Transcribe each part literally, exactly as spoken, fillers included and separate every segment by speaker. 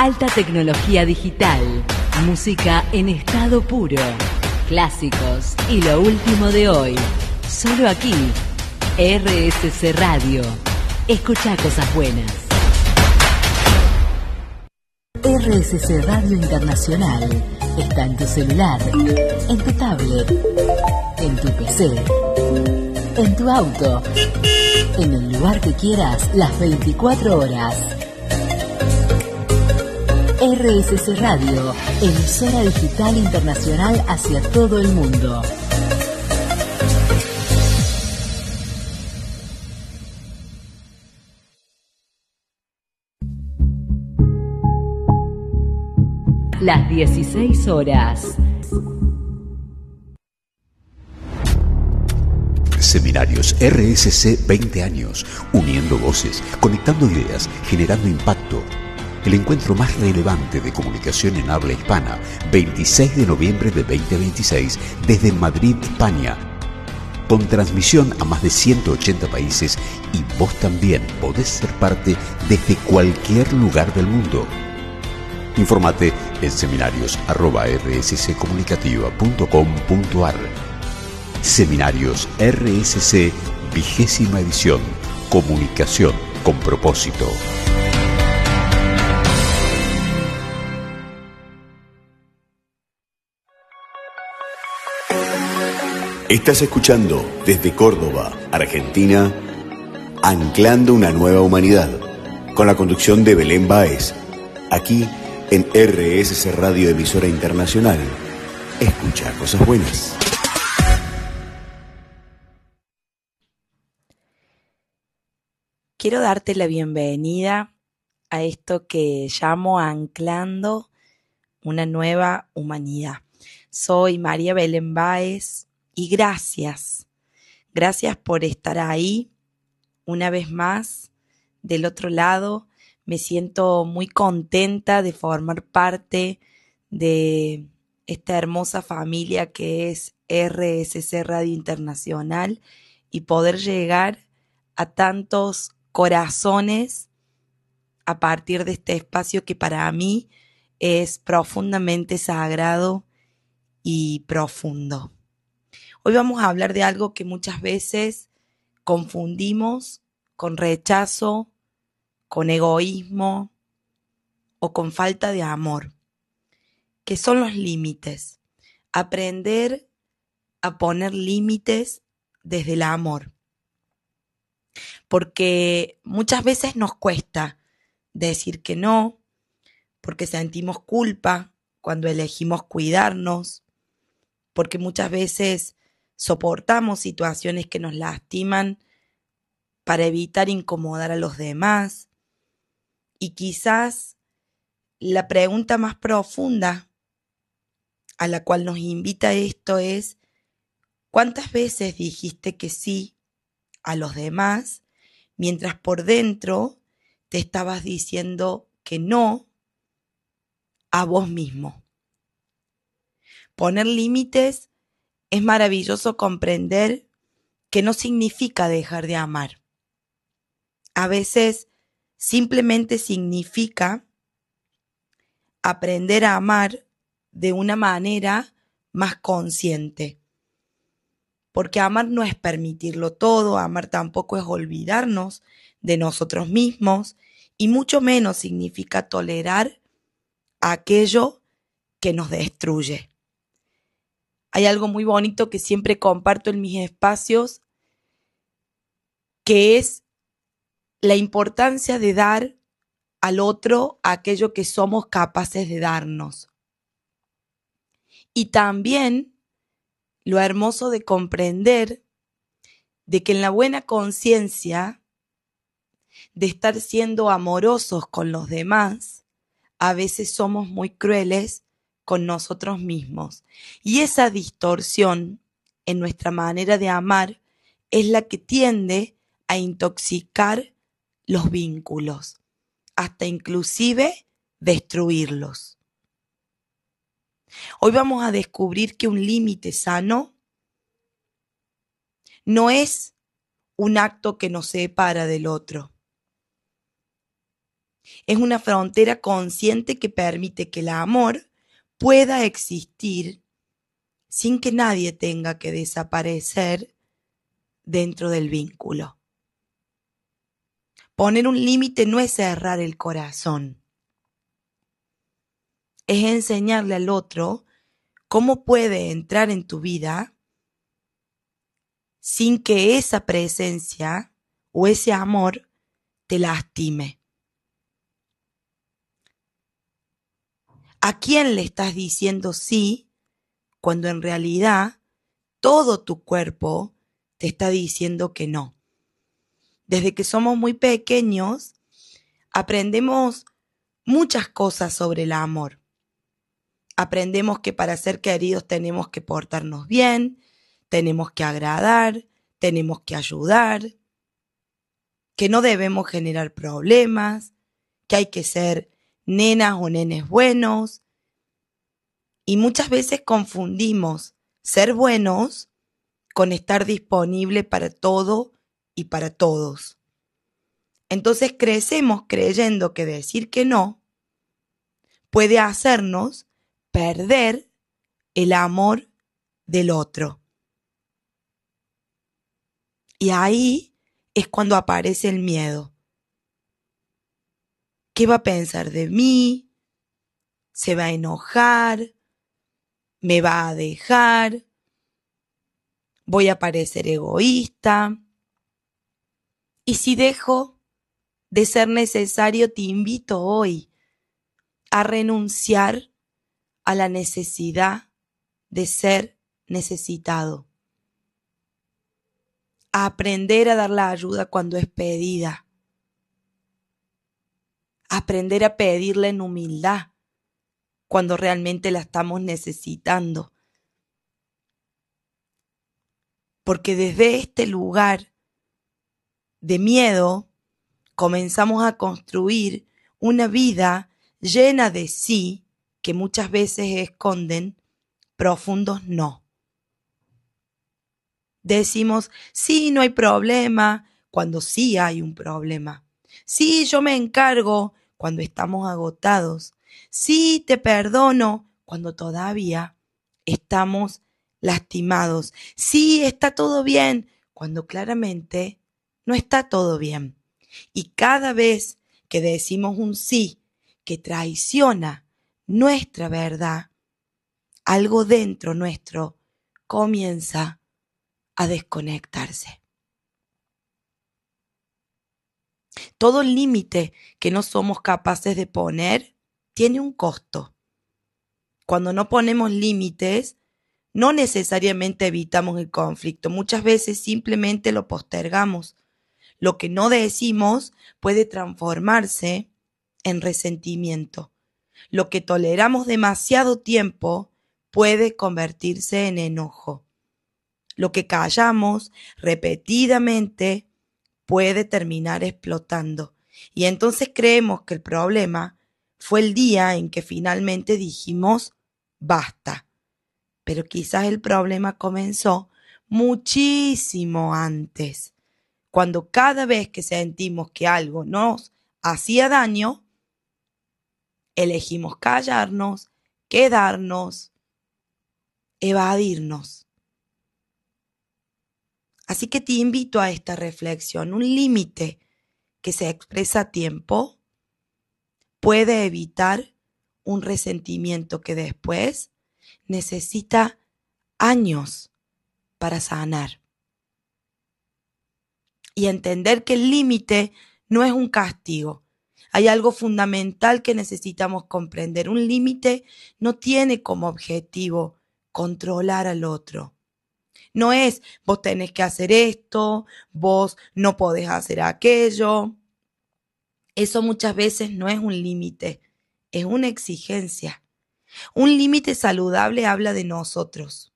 Speaker 1: Alta tecnología digital, música en estado puro, clásicos y lo último de hoy. Solo aquí, R S C Radio. Escucha cosas buenas. R S C Radio Internacional está en tu celular, en tu tablet, en tu P C, en tu auto, en el lugar que quieras, las veinticuatro horas. R S C Radio, emisora digital internacional hacia todo el mundo. Las dieciséis horas.
Speaker 2: Seminarios R S C veinte años, uniendo voces, conectando ideas, generando impacto. El encuentro más relevante de comunicación en habla hispana, veintiséis de noviembre de veinte veintiséis, desde Madrid, España. Con transmisión a más de ciento ochenta países y vos también podés ser parte desde cualquier lugar del mundo. Infórmate en seminarios arroba r s c comunicativa punto com punto a r. Seminarios R S C, vigésima edición. Comunicación con propósito.
Speaker 3: Estás escuchando desde Córdoba, Argentina, Anclando una nueva humanidad, con la conducción de Belén Báez, aquí en R S C Radio, emisora internacional. Escucha cosas buenas.
Speaker 4: Quiero darte la bienvenida a esto que llamo Anclando una nueva humanidad. Soy María Belén Báez y gracias, gracias por estar ahí una vez más del otro lado. Me siento muy contenta de formar parte de esta hermosa familia que es R S C Radio Internacional y poder llegar a tantos corazones a partir de este espacio que para mí es profundamente sagrado y profundo. Hoy vamos a hablar de algo que muchas veces confundimos con rechazo, con egoísmo o con falta de amor, que son los límites. Aprender a poner límites desde el amor. Porque muchas veces nos cuesta decir que no, porque sentimos culpa cuando elegimos cuidarnos, porque muchas veces soportamos situaciones que nos lastiman para evitar incomodar a los demás. Y quizás la pregunta más profunda a la cual nos invita esto es: ¿cuántas veces dijiste que sí a los demás mientras por dentro te estabas diciendo que no a vos mismo? Poner límites es maravilloso comprender que no significa dejar de amar. A veces simplemente significa aprender a amar de una manera más consciente. Porque amar no es permitirlo todo, amar tampoco es olvidarnos de nosotros mismos y mucho menos significa tolerar aquello que nos destruye. Hay algo muy bonito que siempre comparto en mis espacios, que es la importancia de dar al otro aquello que somos capaces de darnos. Y también lo hermoso de comprender de que en la buena conciencia de estar siendo amorosos con los demás, a veces somos muy crueles con nosotros mismos. Y esa distorsión en nuestra manera de amar es la que tiende a intoxicar los vínculos, hasta inclusive destruirlos. Hoy vamos a descubrir que un límite sano no es un acto que nos separa del otro. Es una frontera consciente que permite que el amor pueda existir sin que nadie tenga que desaparecer dentro del vínculo. Poner un límite no es cerrar el corazón. Es enseñarle al otro cómo puede entrar en tu vida sin que esa presencia o ese amor te lastime. ¿A quién le estás diciendo sí cuando en realidad todo tu cuerpo te está diciendo que no? Desde que somos muy pequeños, aprendemos muchas cosas sobre el amor. Aprendemos que para ser queridos tenemos que portarnos bien, tenemos que agradar, tenemos que ayudar, que no debemos generar problemas, que hay que ser nenas o nenes buenos. Y muchas veces confundimos ser buenos con estar disponible para todo y para todos. Entonces crecemos creyendo que decir que no puede hacernos perder el amor del otro. Y ahí es cuando aparece el miedo. ¿Qué va a pensar de mí? ¿Se va a enojar? ¿Me va a dejar? ¿Voy a parecer egoísta? Y si dejo de ser necesario, te invito hoy a renunciar a la necesidad de ser necesitado, a aprender a dar la ayuda cuando es pedida, a aprender a pedirla en humildad cuando realmente la estamos necesitando. Porque desde este lugar de miedo comenzamos a construir una vida llena de sí que muchas veces esconden profundos no. Decimos, sí, no hay problema, cuando sí hay un problema. Sí, yo me encargo, cuando estamos agotados. Sí, te perdono, cuando todavía estamos lastimados. Sí, está todo bien, cuando claramente no está todo bien. Y cada vez que decimos un sí que traiciona nuestra verdad, algo dentro nuestro comienza a desconectarse. Todo límite que no somos capaces de poner tiene un costo. Cuando no ponemos límites, no necesariamente evitamos el conflicto. Muchas veces simplemente lo postergamos. Lo que no decimos puede transformarse en resentimiento. Lo que toleramos demasiado tiempo puede convertirse en enojo. Lo que callamos repetidamente puede terminar explotando. Y entonces creemos que el problema fue el día en que finalmente dijimos basta. Pero quizás el problema comenzó muchísimo antes, cuando cada vez que sentimos que algo nos hacía daño, elegimos callarnos, quedarnos, evadirnos. Así que te invito a esta reflexión. Un límite que se expresa a tiempo puede evitar un resentimiento que después necesita años para sanar. Y entender que el límite no es un castigo. Hay algo fundamental que necesitamos comprender. Un límite no tiene como objetivo controlar al otro. No es vos tenés que hacer esto, vos no podés hacer aquello. Eso muchas veces no es un límite, es una exigencia. Un límite saludable habla de nosotros.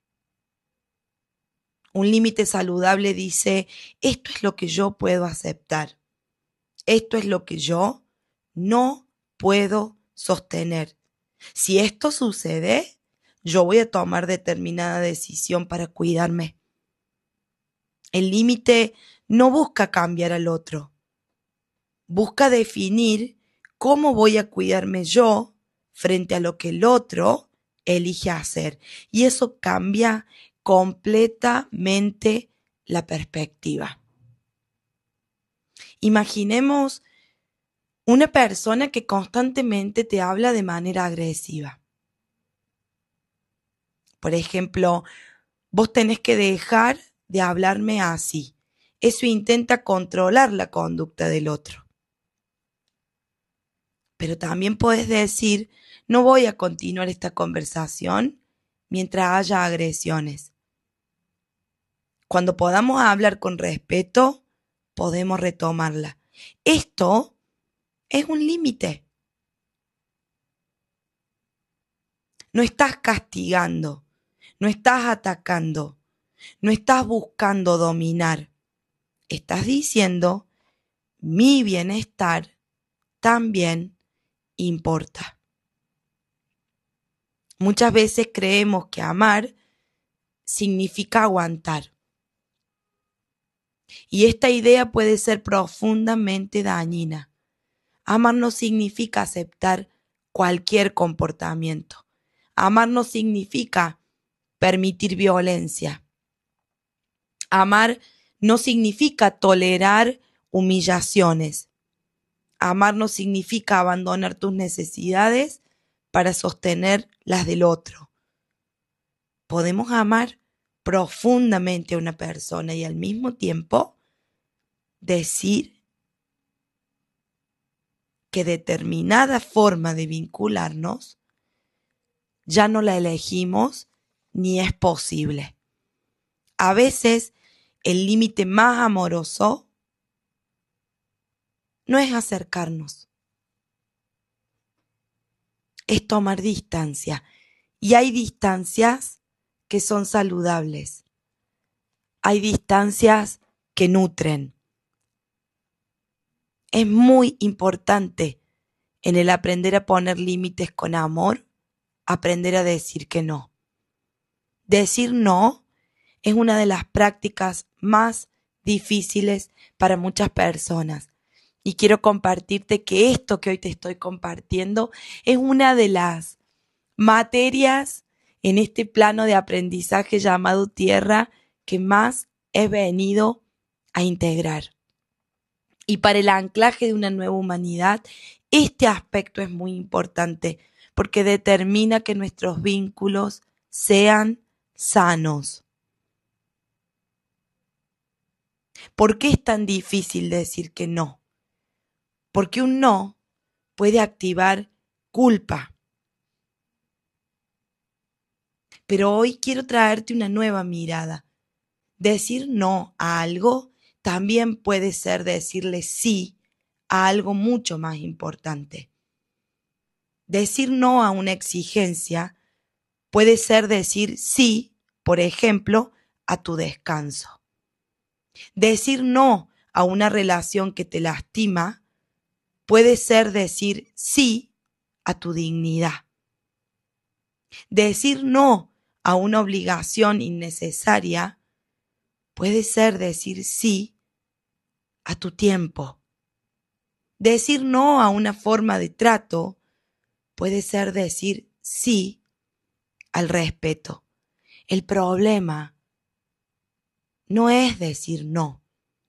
Speaker 4: Un límite saludable dice, esto es lo que yo puedo aceptar. Esto es lo que yo no puedo sostener. Si esto sucede, yo voy a tomar determinada decisión para cuidarme. El límite no busca cambiar al otro. busca definir cómo voy a cuidarme yo frente a lo que el otro elige hacer. Y eso cambia completamente la perspectiva. Imaginemos una persona que constantemente te habla de manera agresiva. Por ejemplo, vos tenés que dejar de hablarme así. Eso intenta controlar la conducta del otro. Pero también podés decir, no voy a continuar esta conversación mientras haya agresiones. Cuando podamos hablar con respeto, podemos retomarla. Esto es un límite. No estás castigando, no estás atacando, no estás buscando dominar. Estás diciendo, mi bienestar también importa. Muchas veces creemos que amar significa aguantar. Y esta idea puede ser profundamente dañina. Amar no significa aceptar cualquier comportamiento. Amar no significa permitir violencia. Amar no significa tolerar humillaciones. Amar no significa abandonar tus necesidades para sostener las del otro. Podemos amar profundamente a una persona y al mismo tiempo decir que determinada forma de vincularnos ya no la elegimos ni es posible. A veces el límite más amoroso no es acercarnos, es tomar distancia. Y hay distancias que son saludables. Hay distancias que nutren. Es muy importante en el aprender a poner límites con amor, aprender a decir que no. Decir no es una de las prácticas más difíciles para muchas personas. Y quiero compartirte que esto que hoy te estoy compartiendo es una de las materias en este plano de aprendizaje llamado tierra que más he venido a integrar. Y para el anclaje de una nueva humanidad, este aspecto es muy importante porque determina que nuestros vínculos sean sanos. ¿Por qué es tan difícil decir que no? Porque un no puede activar culpa. Pero hoy quiero traerte una nueva mirada. Decir no a algo también puede ser decirle sí a algo mucho más importante. Decir no a una exigencia puede ser decir sí, por ejemplo, a tu descanso. Decir no a una relación que te lastima puede ser decir sí a tu dignidad. Decir no a una obligación innecesaria puede ser decir sí a tu tiempo. Decir no a una forma de trato puede ser decir sí al respeto. El problema no es decir no.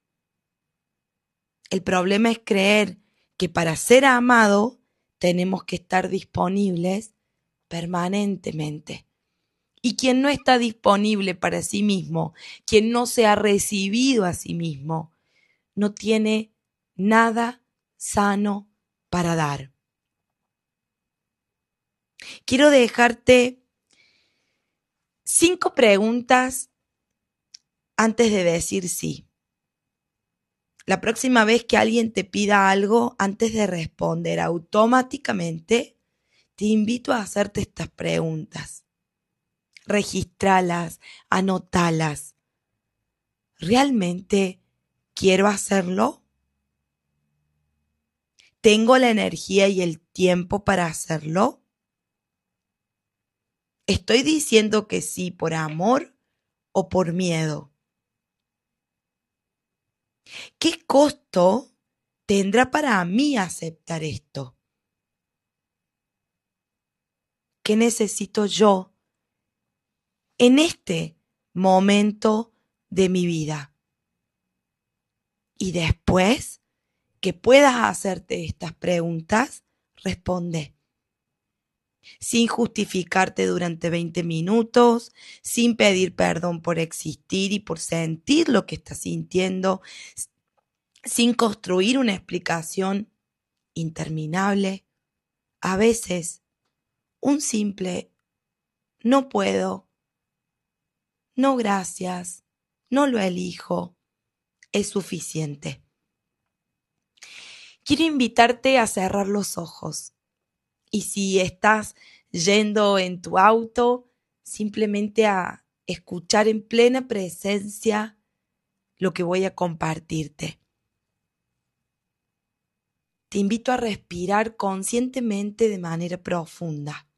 Speaker 4: El problema es creer que para ser amado tenemos que estar disponibles permanentemente. Y quien no está disponible para sí mismo, quien no se ha recibido a sí mismo, no tiene nada sano para dar. Quiero dejarte cinco preguntas antes de decir sí. La próxima vez que alguien te pida algo, antes de responder automáticamente, te invito a hacerte estas preguntas. Regístralas, anótalas. ¿Realmente quiero hacerlo? ¿Tengo la energía y el tiempo para hacerlo? ¿Estoy diciendo que sí por amor o por miedo? ¿Qué costo tendrá para mí aceptar esto? ¿Qué necesito yo en este momento de mi vida? Y después que puedas hacerte estas preguntas, responde. Sin justificarte durante veinte minutos, sin pedir perdón por existir y por sentir lo que estás sintiendo, sin construir una explicación interminable. A veces, un simple no puedo, no gracias, no lo elijo, es suficiente. Quiero invitarte a cerrar los ojos. Y si estás yendo en tu auto, simplemente a escuchar en plena presencia lo que voy a compartirte. Te invito a respirar conscientemente de manera profunda.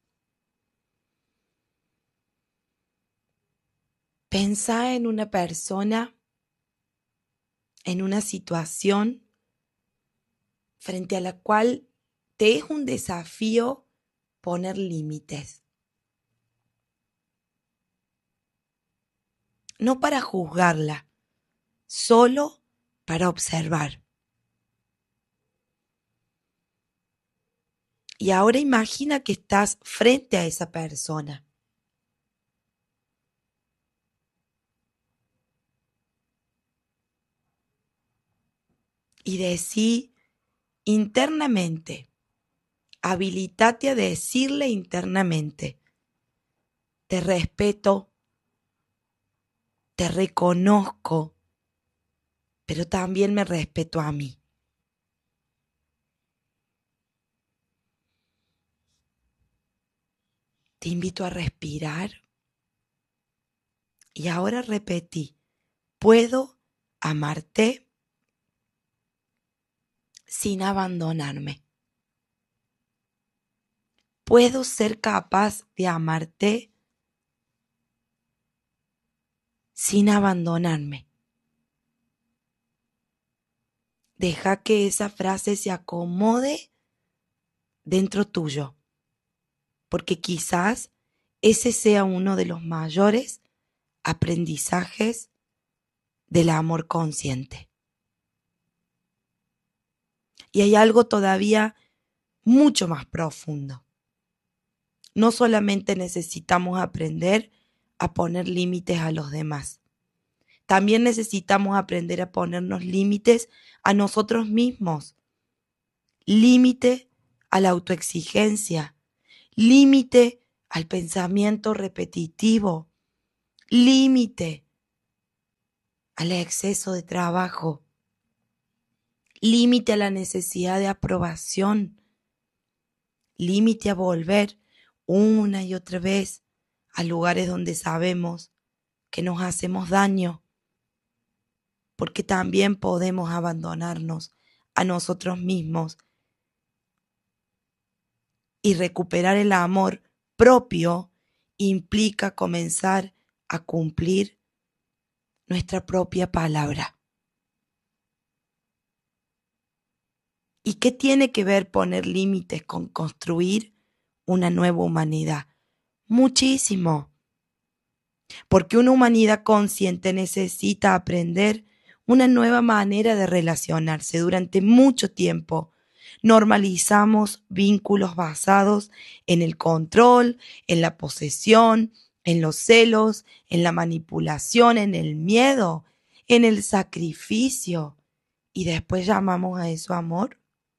Speaker 4: Pensá en una persona, en una situación frente a la cual te es un desafío poner límites. No para juzgarla, solo para observar. Y ahora imagina que estás frente a esa persona. Y decí internamente, habilitate a decirle internamente: te respeto, te reconozco, pero también me respeto a mí. Te invito a respirar y ahora repetí: puedo amarte sin abandonarme. Puedo ser capaz de amarte sin abandonarme. Deja que esa frase se acomode dentro tuyo, porque quizás ese sea uno de los mayores aprendizajes del amor consciente. Y hay algo todavía mucho más profundo. No solamente necesitamos aprender a poner límites a los demás. También necesitamos aprender a ponernos límites a nosotros mismos. Límite a la autoexigencia. Límite al pensamiento repetitivo. Límite al exceso de trabajo. Límite a la necesidad de aprobación. Límite a volver una y otra vez a lugares donde sabemos que nos hacemos daño, porque también podemos abandonarnos a nosotros mismos y recuperar el amor propio implica comenzar a cumplir nuestra propia palabra. ¿Y qué tiene que ver poner límites con construir una nueva humanidad? Muchísimo. Porque una humanidad consciente necesita aprender una nueva manera de relacionarse. Durante mucho tiempo normalizamos vínculos basados en el control, en la posesión, en los celos, en la manipulación, en el miedo, en el sacrificio. Y después llamamos a eso amor.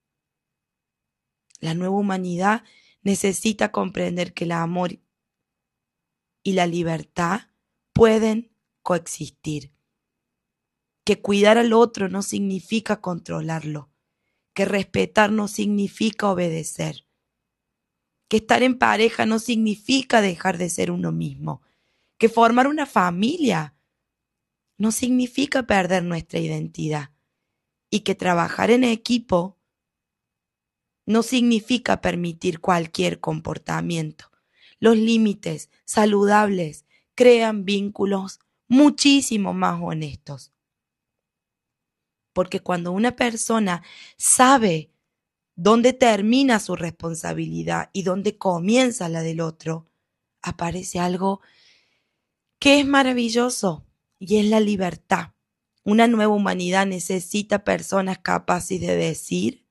Speaker 4: La nueva humanidad necesita comprender que el amor y la libertad pueden coexistir. Que cuidar al otro no significa controlarlo. Que respetar no significa obedecer. Que estar en pareja no significa dejar de ser uno mismo. Que formar una familia no significa perder nuestra identidad. Y que trabajar en equipo no significa permitir cualquier comportamiento. Los límites saludables crean vínculos muchísimo más honestos. Porque cuando una persona sabe dónde termina su responsabilidad y dónde comienza la del otro, aparece algo que es maravilloso y es la libertad. Una nueva humanidad necesita personas capaces de decir: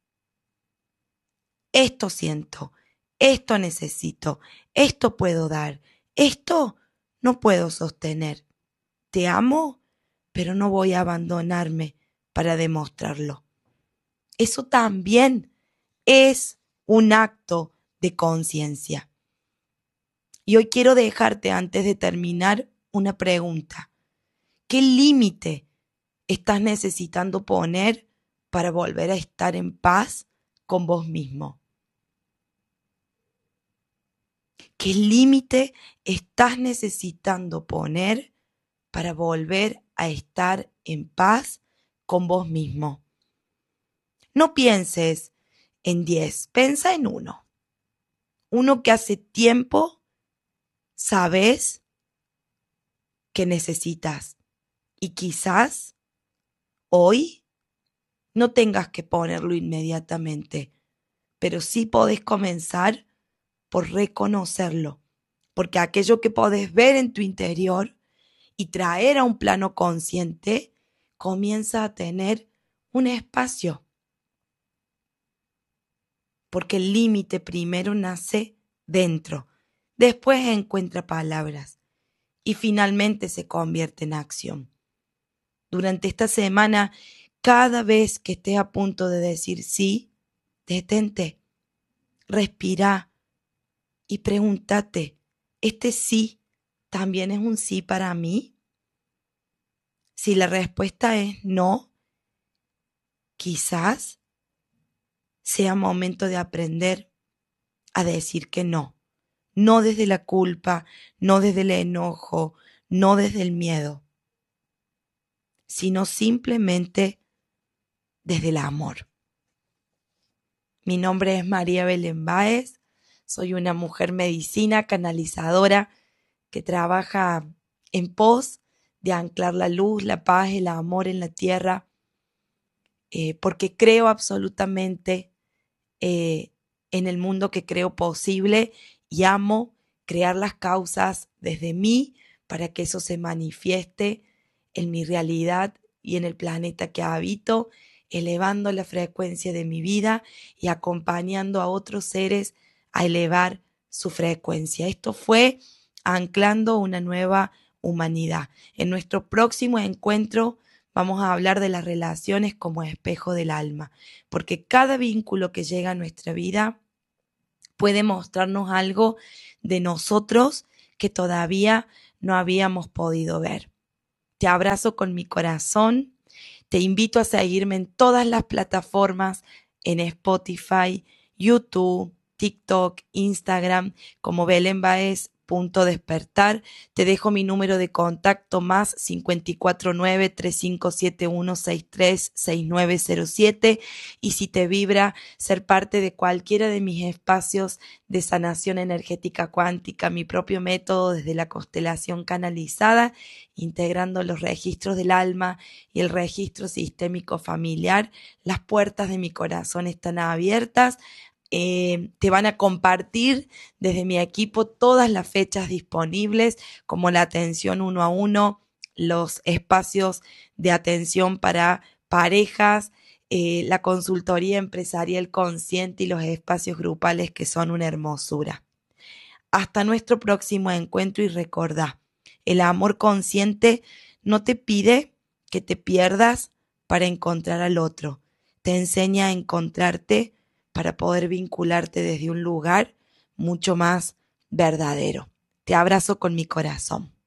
Speaker 4: esto siento, esto necesito, esto puedo dar, esto no puedo sostener. Te amo, pero no voy a abandonarme para demostrarlo. Eso también es un acto de conciencia. Y hoy quiero dejarte, antes de terminar, una pregunta. ¿Qué límite estás necesitando poner para volver a estar en paz con vos mismo? ¿Qué límite estás necesitando poner para volver a estar en paz con vos mismo? No pienses en diez, piensa en uno. Uno que hace tiempo sabes que necesitas y quizás hoy no tengas que ponerlo inmediatamente, pero sí podés comenzar por reconocerlo, porque aquello que podés ver en tu interior y traer a un plano consciente comienza a tener un espacio. Porque el límite primero nace dentro, después encuentra palabras y finalmente se convierte en acción. Durante esta semana, cada vez que estés a punto de decir sí, detente, respira y pregúntate: ¿este sí también es un sí para mí? Si la respuesta es no, quizás sea momento de aprender a decir que no. No desde la culpa, no desde el enojo, no desde el miedo, sino simplemente desde el amor. Mi nombre es María Belén Báez, soy una mujer medicina canalizadora que trabaja en pos de anclar la luz, la paz, el amor en la tierra, eh, porque creo absolutamente eh, en el mundo que creo posible y amo crear las causas desde mí para que eso se manifieste en mi realidad y en el planeta que habito, elevando la frecuencia de mi vida y acompañando a otros seres a elevar su frecuencia. Esto fue Anclando una Nueva Humanidad. En nuestro próximo encuentro vamos a hablar de las relaciones como espejo del alma, porque cada vínculo que llega a nuestra vida puede mostrarnos algo de nosotros que todavía no habíamos podido ver. Te abrazo con mi corazón. Te invito a seguirme en todas las plataformas, en Spotify, YouTube, TikTok, Instagram, como Belén Báez punto despertar. Te dejo mi número de contacto más cinco cuatro nueve, tres cinco siete uno, seis tres seis nueve cero siete, y si te vibra ser parte de cualquiera de mis espacios de sanación energética cuántica, mi propio método desde la constelación canalizada, integrando los registros del alma y el registro sistémico familiar, las puertas de mi corazón están abiertas. Eh, te van a compartir desde mi equipo todas las fechas disponibles, como la atención uno a uno, los espacios de atención para parejas, eh, la consultoría empresarial consciente y los espacios grupales que son una hermosura. Hasta nuestro próximo encuentro y recordá, el amor consciente no te pide que te pierdas para encontrar al otro, te enseña a encontrarte para poder vincularte desde un lugar mucho más verdadero. Te abrazo con mi corazón.